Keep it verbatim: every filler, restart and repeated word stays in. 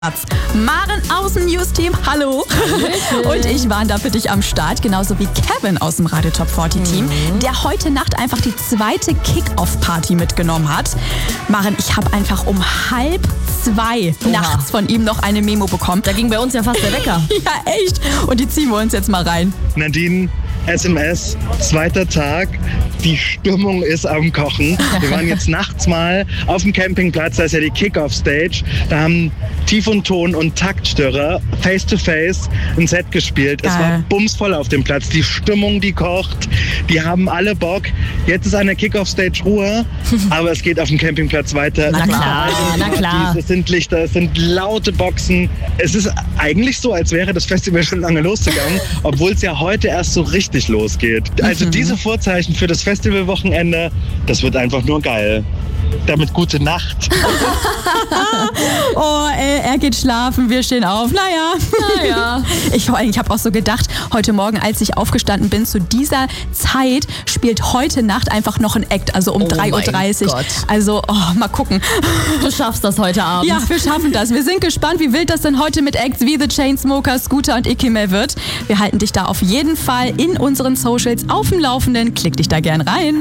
Maren aus dem News-Team, hallo. Und ich war da für dich am Start, genauso wie Kevin aus dem Radio Top vierzig Team, mhm. der heute Nacht einfach die zweite Kick-Off-Party mitgenommen hat. Maren, ich habe einfach um halb zwei Oha. nachts von ihm noch eine Memo bekommen. Da ging bei uns ja fast der Wecker. Ja, echt. Und die ziehen wir uns jetzt mal rein. Nadine, S M S, zweiter Tag. Die Stimmung ist am Kochen. Wir waren jetzt nachts mal auf dem Campingplatz, da ist ja die Kick-Off-Stage. Da haben Tief und Ton und Taktstörer face-to-face ein Set gespielt. Geil. Es war bumsvoll auf dem Platz. Die Stimmung, die kocht. Die haben alle Bock. Jetzt ist an der Kick-Off-Stage Ruhe, aber es geht auf dem Campingplatz weiter. Na klar, na klar. Es sind Lichter, es sind laute Boxen. Es ist eigentlich so, als wäre das Festival schon lange losgegangen, obwohl es ja heute erst so richtig losgeht. Also mhm. diese Vorzeichen für das Festivalwochenende, das wird einfach nur geil. Damit gute Nacht. Oh, ey, er geht schlafen, wir stehen auf. Naja. naja. Ich, ich habe auch so gedacht, heute Morgen, als ich aufgestanden bin, zu dieser Zeit spielt heute Nacht einfach noch ein Act, also um oh drei Uhr dreißig. Gott. Also, oh, mal gucken. Du schaffst das heute Abend. Ja, wir schaffen das. Wir sind gespannt, wie wild das denn heute mit Acts wie The Chainsmokers, Scooter und Ikime wird. Wir halten dich da auf jeden Fall in unseren Socials auf dem Laufenden. Klick dich da gern rein.